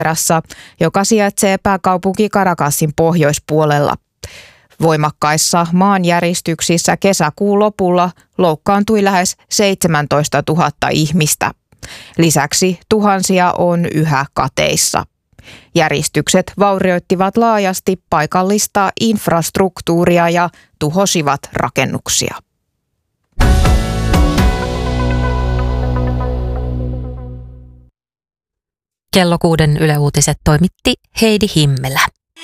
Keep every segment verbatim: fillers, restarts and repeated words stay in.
joka sijaitsee pääkaupunki Caracasin pohjoispuolella. Voimakkaissa maanjäristyksissä kesäkuun lopulla loukkaantui lähes seitsemäntoistatuhatta ihmistä. Lisäksi tuhansia on yhä kateissa. Järistykset vaurioittivat laajasti paikallista infrastruktuuria ja tuhosivat rakennuksia. Kello kuuden Yle Uutiset toimitti Heidi Himmelä.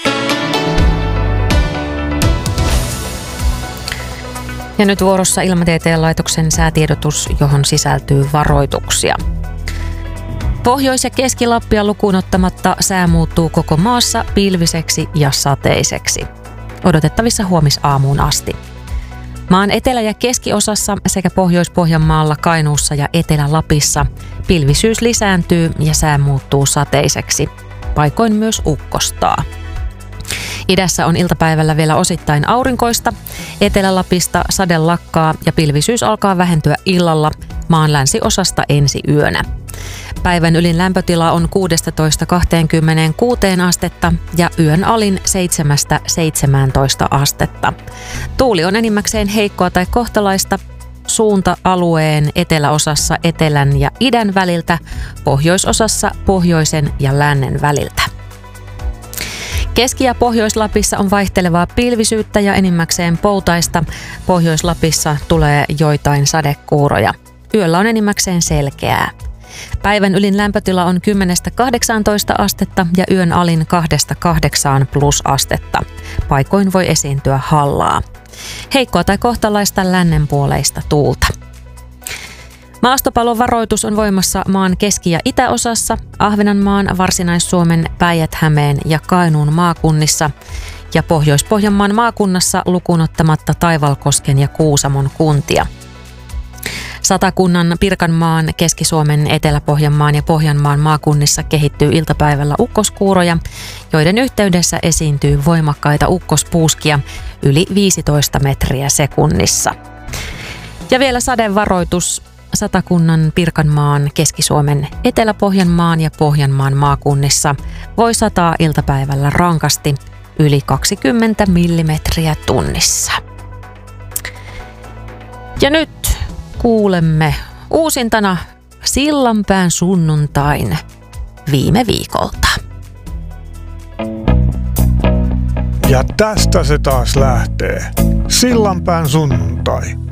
Ja nyt vuorossa Ilmatieteen laitoksen säätiedotus, johon sisältyy varoituksia. Pohjois- ja Keski-Lappia lukuun ottamatta sää muuttuu koko maassa pilviseksi ja sateiseksi. Odotettavissa huomisaamuun asti. Maan etelä- ja keskiosassa sekä Pohjois-Pohjanmaalla, Kainuussa ja Etelä-Lapissa pilvisyys lisääntyy ja sää muuttuu sateiseksi. Paikoin myös ukkostaa. Idässä on iltapäivällä vielä osittain aurinkoista. Etelä-Lapista sade lakkaa ja pilvisyys alkaa vähentyä illalla maan länsiosasta ensi yönä. Päivän ylin lämpötila on kuusitoista kaksikymmentäkuusi astetta ja yön alin seitsemästä seitsemääntoista astetta. Tuuli on enimmäkseen heikkoa tai kohtalaista. Suunta alueen eteläosassa etelän ja idän väliltä, pohjoisosassa pohjoisen ja lännen väliltä. Keski- ja Pohjois-Lapissa on vaihtelevaa pilvisyyttä ja enimmäkseen poutaista. Pohjois-Lapissa tulee joitain sadekuuroja. Yöllä on enimmäkseen selkeää. Päivän ylin lämpötila on kymmenestä kahdeksaantoista astetta ja yön alin kahdesta kahdeksaan plus astetta. Paikoin voi esiintyä hallaa. Heikkoa tai kohtalaista lännenpuoleista tuulta. Maastopalon varoitus on voimassa maan keski- ja itäosassa, Ahvenanmaan, Varsinais-Suomen, Päijät-Hämeen ja Kainuun maakunnissa ja Pohjois-Pohjanmaan maakunnassa lukuun ottamatta Taivalkosken ja Kuusamon kuntia. Satakunnan, Pirkanmaan, Keski-Suomen, Etelä-Pohjanmaan ja Pohjanmaan maakunnissa kehittyy iltapäivällä ukkoskuuroja, joiden yhteydessä esiintyy voimakkaita ukkospuuskia yli viisitoista metriä sekunnissa. Ja vielä sadevaroitus Satakunnan, Pirkanmaan, Keski-Suomen, Etelä-Pohjanmaan ja Pohjanmaan maakunnissa voi sataa iltapäivällä rankasti yli kaksikymmentä millimetriä tunnissa. Ja nyt kuulemme uusintana Sillanpään sunnuntain viime viikolta. Ja tästä se taas lähtee. Sillanpään sunnuntai.